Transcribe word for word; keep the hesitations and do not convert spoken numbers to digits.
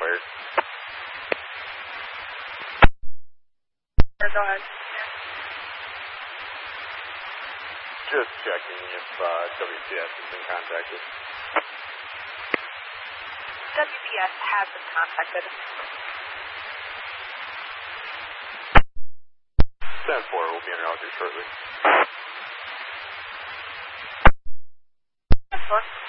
cleared. Go ahead. Just checking if uh, W P S has been contacted. W P S has been contacted. ten four will be en route here shortly. ten four.